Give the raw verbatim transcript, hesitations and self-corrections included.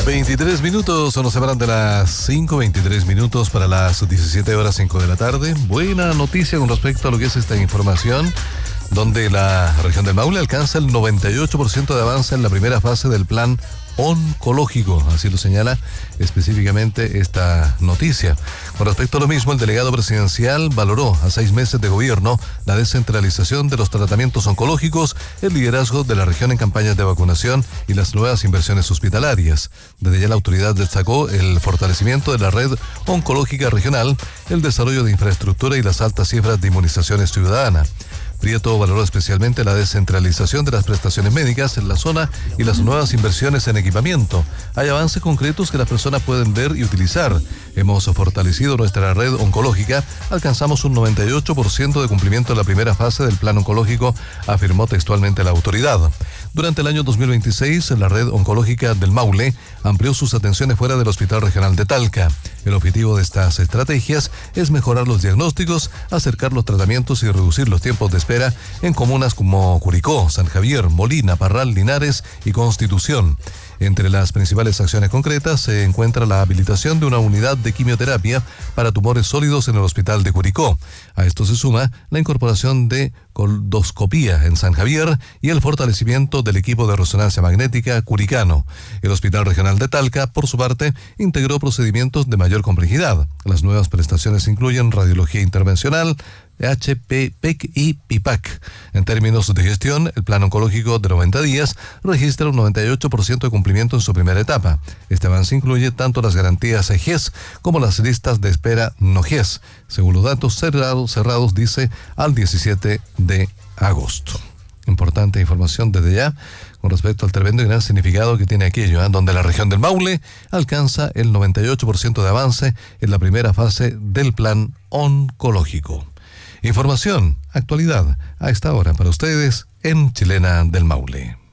veintitrés minutos, nos separan de las cinco, veintitrés minutos para las diecisiete horas cinco de la tarde. Buena noticia con respecto a lo que es esta información, donde la región del Maule alcanza el noventa y ocho por ciento de avance en la primera fase del plan oncológico, así lo señala específicamente esta noticia. Con respecto a lo mismo, el delegado presidencial valoró a seis meses de gobierno la descentralización de los tratamientos oncológicos, el liderazgo de la región en campañas de vacunación y las nuevas inversiones hospitalarias. Desde ya la autoridad destacó el fortalecimiento de la red oncológica regional, el desarrollo de infraestructura y las altas cifras de inmunizaciones ciudadanas. Prieto valoró especialmente la descentralización de las prestaciones médicas en la zona y las nuevas inversiones en equipamiento. Hay avances concretos que las personas pueden ver y utilizar. Hemos fortalecido nuestra red oncológica, alcanzamos un noventa y ocho por ciento de cumplimiento en la primera fase del plan oncológico, afirmó textualmente la autoridad. Durante el año dos mil veintiséis, la red oncológica del Maule amplió sus atenciones fuera del Hospital Regional de Talca. El objetivo de estas estrategias es mejorar los diagnósticos, acercar los tratamientos y reducir los tiempos de espera en comunas como Curicó, San Javier, Molina, Parral, Linares y Constitución. Entre las principales acciones concretas se encuentra la habilitación de una unidad de quimioterapia para tumores sólidos en el Hospital de Curicó. A esto se suma la incorporación de coldoscopía en San Javier y el fortalecimiento del equipo de resonancia magnética curicano. El Hospital Regional de Talca, por su parte, integró procedimientos de mayor complejidad. Las nuevas prestaciones incluyen radiología intervencional, H P, P E C y P I PAC. En términos de gestión, el plan oncológico de noventa días registra un noventa y ocho por ciento de cumplimiento en su primera etapa. Este avance incluye tanto las garantías G E S como las listas de espera no G E S, según los datos cerrados, cerrados dice, al diecisiete de agosto. Importante información desde ya con respecto al tremendo y gran significado que tiene aquello, ¿eh? donde la región del Maule alcanza el noventa y ocho por ciento de avance en la primera fase del plan oncológico. Información, actualidad, a esta hora para ustedes en Chilena del Maule.